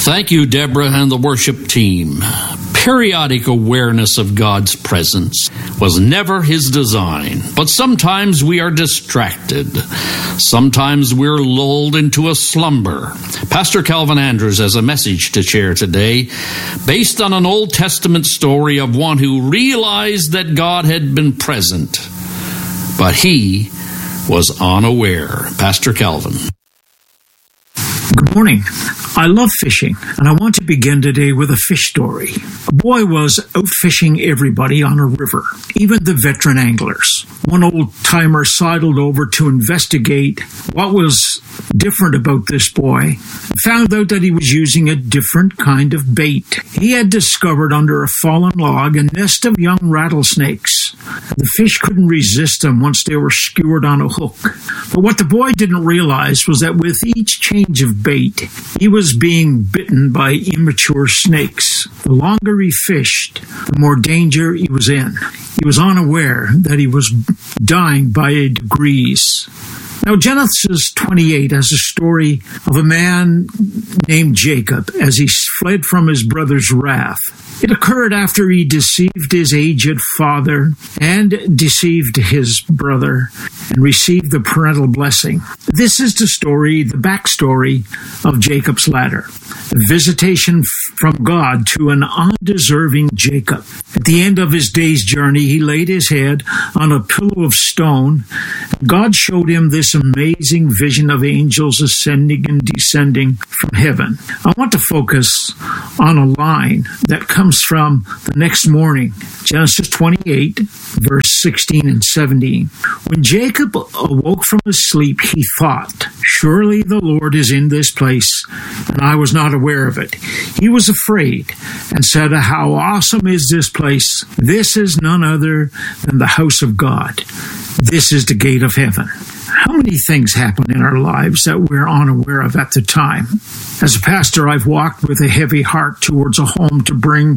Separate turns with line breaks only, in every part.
Thank you, Deborah and the worship team. Periodic awareness of God's presence was never his design, but sometimes we are distracted. Sometimes we're lulled into a slumber. Pastor Calvin Andrews has a message to share today based on an Old Testament story of one who realized that God had been present, but he was unaware. Pastor Calvin.
Good morning. I love fishing, and I want to begin today with a fish story. A boy was out fishing everybody on a river, even the veteran anglers. One old-timer sidled over to investigate what was different about this boy, and found out that he was using a different kind of bait. He had discovered under a fallen log a nest of young rattlesnakes. The fish couldn't resist them once they were skewered on a hook. But what the boy didn't realize was that with each change of bait, he was being bitten by immature snakes. The longer he fished, the more danger he was in. He was unaware that he was dying by degrees. Now, Genesis 28 has a story of a man named Jacob as he fled from his brother's wrath. It occurred after he deceived his aged father and deceived his brother and received the parental blessing. This is the story, the backstory of Jacob's ladder. A visitation from God to an undeserving Jacob. At the end of his day's journey, he laid his head on a pillow of stone. God showed him this amazing vision of angels ascending and descending from heaven. I want to focus on a line that comes from the next morning, Genesis 28, verse 16 and 17. When Jacob awoke from his sleep, he thought, "Surely the Lord is in this place, and I was not aware of it." He was afraid and said, "How awesome is this place? This is none other than the house of God. This is the gate of heaven." How many things happen in our lives that we're unaware of at the time? As a pastor, I've walked with a heavy heart towards a home to bring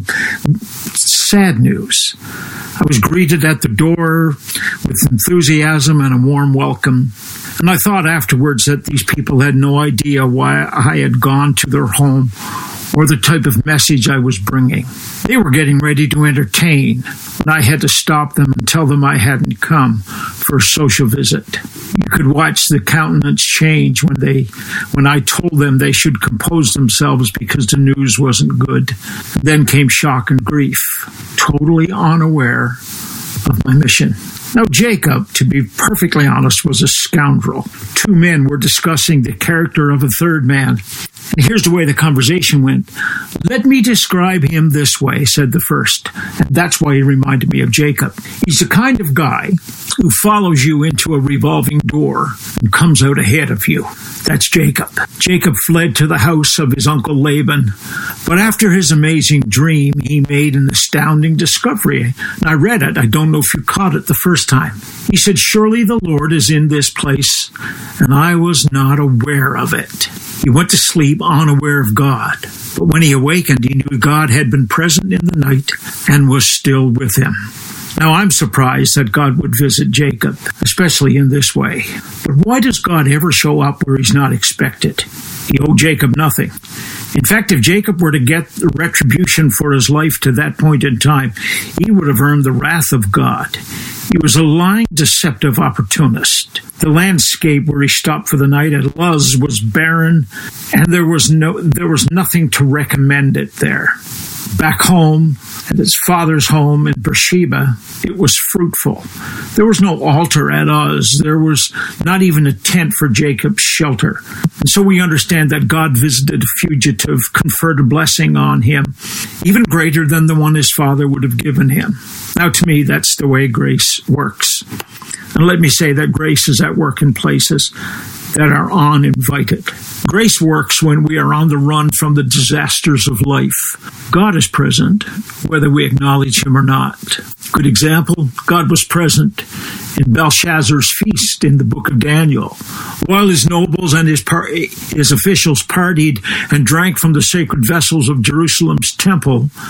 sad news. I was greeted at the door with enthusiasm and a warm welcome. And I thought afterwards that these people had no idea why I had gone to their home or the type of message I was bringing. They were getting ready to entertain, and I had to stop them and tell them I hadn't come for a social visit. You could watch the countenance change when I told them they should compose themselves because the news wasn't good. Then came shock and grief, totally unaware of my mission. Now, Jacob, to be perfectly honest, was a scoundrel. Two men were discussing the character of a third man. And here's the way the conversation went. "Let me describe him this way," said the first. And that's why he reminded me of Jacob. He's the kind of guy who follows you into a revolving door and comes out ahead of you. That's Jacob. Jacob fled to the house of his uncle Laban. But after his amazing dream, he made an astounding discovery. And I read it. I don't know if you caught it the first time. He said, "Surely the Lord is in this place, and I was not aware of it." He went to sleep unaware of God. But when he awakened, he knew God had been present in the night and was still with him. Now, I'm surprised that God would visit Jacob, especially in this way. But why does God ever show up where he's not expected? He owed Jacob nothing. In fact, if Jacob were to get the retribution for his life to that point in time, he would have earned the wrath of God. He was a lying, deceptive opportunist. The landscape where he stopped for the night at Luz was barren, and there was nothing to recommend it there. Back home, at his father's home in Beersheba, it was fruitful. There was no altar at Uz. There was not even a tent for Jacob's shelter. And so we understand that God visited a fugitive, conferred a blessing on him, even greater than the one his father would have given him. Now, to me, that's the way grace works. And let me say that grace is at work in places that are uninvited. Grace works when we are on the run from the disasters of life. God is present, whether we acknowledge him or not. Good example, God was present in Belshazzar's feast in the book of Daniel. While his nobles and his officials partied and drank from the sacred vessels of Jerusalem's temple,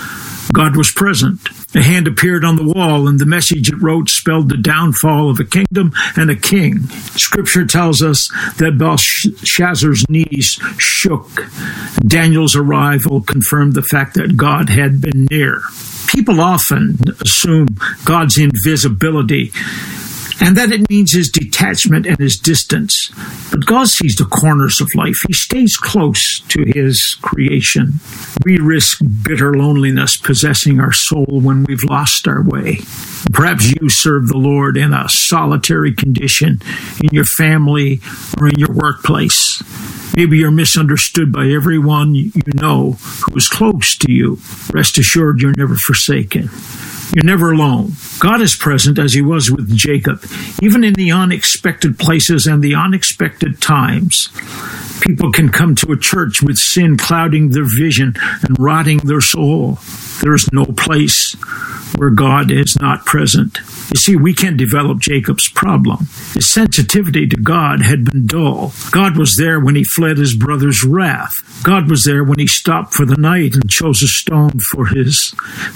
God was present. A hand appeared on the wall, and the message it wrote spelled the downfall of a kingdom and a king. Scripture tells us that Belshazzar's knees shook. Daniel's arrival confirmed the fact that God had been near. People often assume God's invisibility, and that it means his detachment and his distance. But God sees the corners of life. He stays close to his creation. We risk bitter loneliness possessing our soul when we've lost our way. Perhaps you serve the Lord in a solitary condition in your family or in your workplace. Maybe you're misunderstood by everyone you know who is close to you. Rest assured, you're never forsaken. You're never alone. God is present as he was with Jacob, even in the unexpected places and the unexpected times. People can come to a church with sin clouding their vision and rotting their soul. There is no place where God is not present. You see, we can't develop Jacob's problem. His sensitivity to God had been dull. God was there when he fled his brother's wrath. God was there when he stopped for the night and chose a stone for his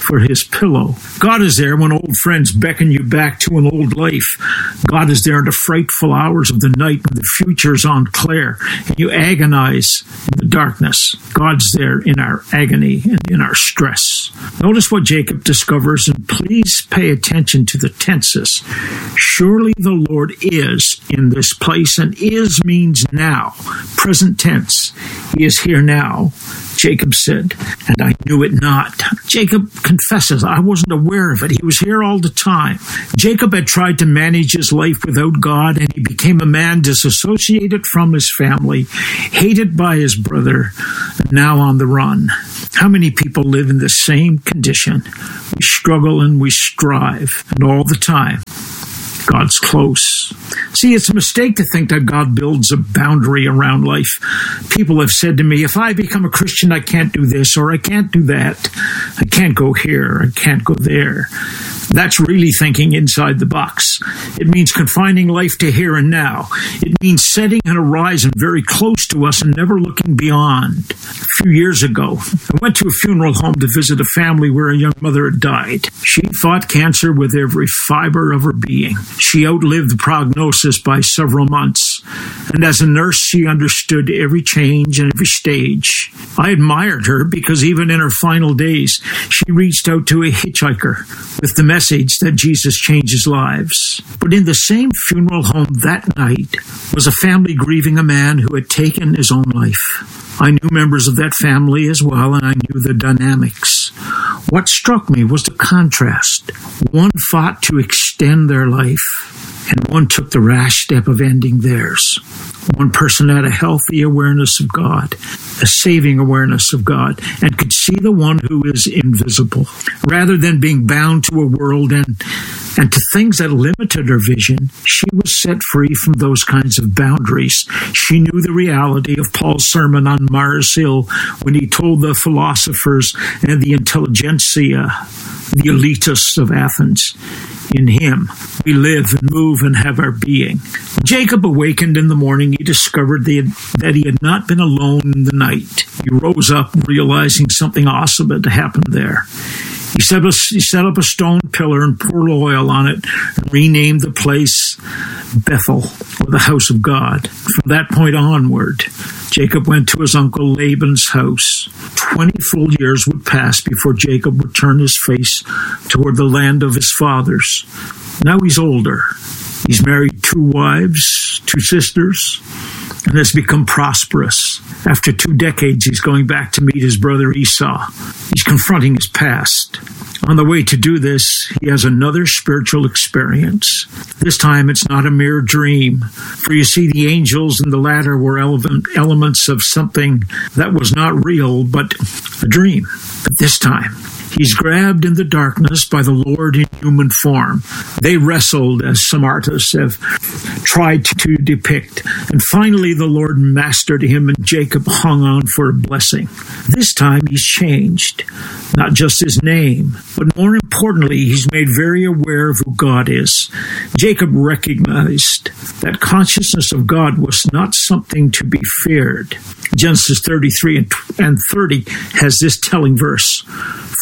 pillow. God is there when old friends beckon you back to an old life. God is there in the frightful hours of the night when the future is unclear and you agonize in the darkness. God's there in our agony and in our stress. Notice what Jacob discovers, and please pay attention to the tenses. Surely the Lord is in this place, and is means now, present tense. He is here now, Jacob said, and I knew it not. Jacob confesses, I wasn't aware of it. He was here all the time. Jacob had tried to manage his life without God, and he became a man disassociated from his family, hated by his brother, and now on the run. How many people live in the same condition? We struggle and we strive, and all the time, God's close. See, it's a mistake to think that God builds a boundary around life. People have said to me, if I become a Christian, I can't do this or I can't do that. I can't go here. I can't go there. That's really thinking inside the box. It means confining life to here and now. It means setting an horizon very close to us and never looking beyond. A few years ago, I went to a funeral home to visit a family where a young mother had died. She fought cancer with every fiber of her being. She outlived the prognosis by several months. And as a nurse, she understood every change and every stage. I admired her because even in her final days, she reached out to a hitchhiker with the message that Jesus changes lives. But in the same funeral home that night was a family grieving a man who had taken his own life. I knew members of that family as well, and I knew the dynamics. What struck me was the contrast. One fought to extend their life, and one took the rash step of ending theirs. One person had a healthy awareness of God, a saving awareness of God, and could see the one who is invisible. Rather than being bound to a world and to things that limited her vision, she was set free from those kinds of boundaries. She knew the reality of Paul's sermon on Mars Hill when he told the philosophers and the intelligentsia, the elitists of Athens, in him we live and move and have our being. When Jacob awakened in the morning, he discovered that he had not been alone in the night. He rose up realizing something awesome had happened there. He set up a stone pillar and poured oil on it and renamed the place Bethel, or the house of God. From that point onward, Jacob went to his uncle Laban's house. 20 full years would pass before Jacob would turn his face toward the land of his fathers. Now he's older. He's married 2 wives, 2 sisters, and has become prosperous. After 2 decades, he's going back to meet his brother Esau. He's confronting his past. On the way to do this, he has another spiritual experience. This time, it's not a mere dream. For you see, the angels in the ladder were elements of something that was not real, but a dream. But this time, he's grabbed in the darkness by the Lord in human form. They wrestled, as some artists have tried to depict. And finally, the Lord mastered him, and Jacob hung on for a blessing. This time, he's changed. Not just his name, but more importantly, he's made very aware of who God is. Jacob recognized that consciousness of God was not something to be feared. Genesis 33 and 30 has this telling verse.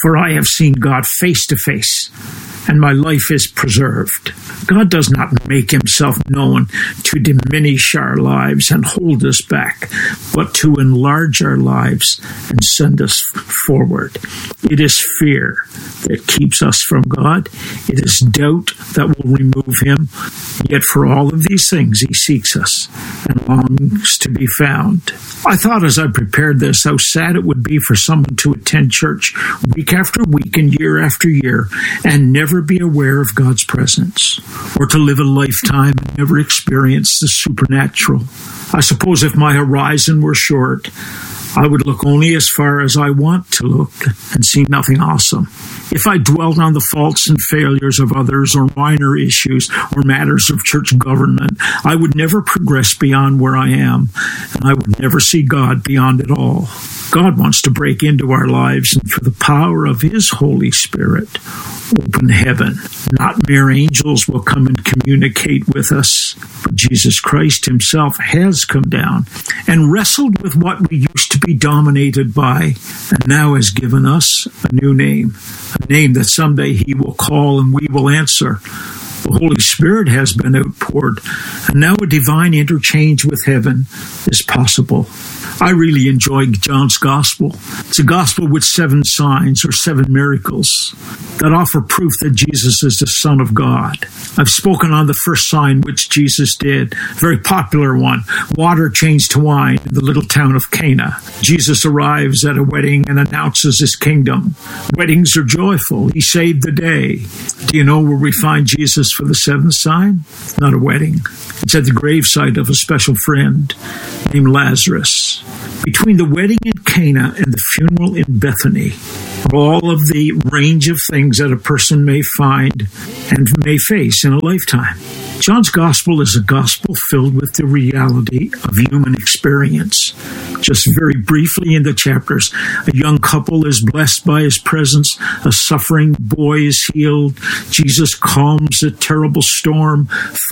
For I have seen God face to face, and my life is preserved. God does not make himself known to diminish our lives and hold us back, but to enlarge our lives and send us forward. It is fear that keeps us from God. It is doubt that will remove him. Yet for all of these things he seeks us and longs to be found. I thought as I prepared this how sad it would be for someone to attend church week after week and year after year and never be aware of God's presence, or to live a lifetime and never experience the supernatural. I suppose if my horizon were short, I would look only as far as I want to look and see nothing awesome. If I dwelt on the faults and failures of others or minor issues or matters of church government, I would never progress beyond where I am, and I would never see God beyond it all. God wants to break into our lives, and through the power of his Holy Spirit, open heaven. Not mere angels will come and communicate with us, but Jesus Christ himself has come down and wrestled with what we used to be dominated by, and now has given us a new name, a name that someday he will call and we will answer. The Holy Spirit has been outpoured, and now a divine interchange with heaven is possible. I really enjoy John's Gospel. It's a gospel with 7 signs or 7 miracles that offer proof that Jesus is the Son of God. I've spoken on the first sign which Jesus did, a very popular one, water changed to wine in the little town of Cana. Jesus arrives at a wedding and announces his kingdom. Weddings are joyful. He saved the day. Do you know where we find Jesus for the 7th sign? Not a wedding. It's at the gravesite of a special friend named Lazarus. Between the wedding in Cana and the funeral in Bethany are all of the range of things that a person may find and may face in a lifetime. John's Gospel is a gospel filled with the reality of human experience. Just very briefly in the chapters, a young couple is blessed by his presence, a suffering boy is healed, Jesus calms a terrible storm,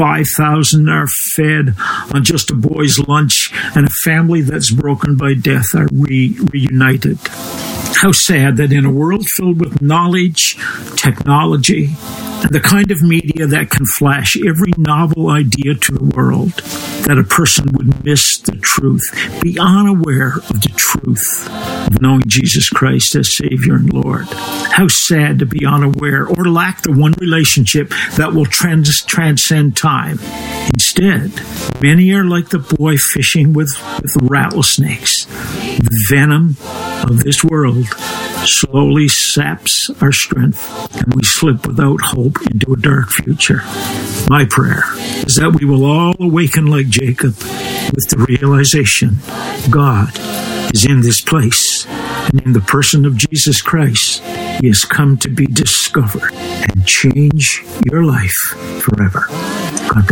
5,000 are fed on just a boy's lunch, and a family that's broken by death are reunited. How sad that in a world filled with knowledge, technology, and the kind of media that can flash every novel idea to the world, that a person would miss the truth, be unaware of the truth of knowing Jesus Christ as Savior and Lord. How sad to be unaware or lack the one relationship that will transcend time. Instead, many are like the boy fishing with rattlesnakes. The venom of this world slowly saps our strength, and we slip without hope into a dark future. My prayer is that we will all awaken like Jacob with the realization God is in this place, and in the person of Jesus Christ, he has come to be discovered and change your life forever. God bless.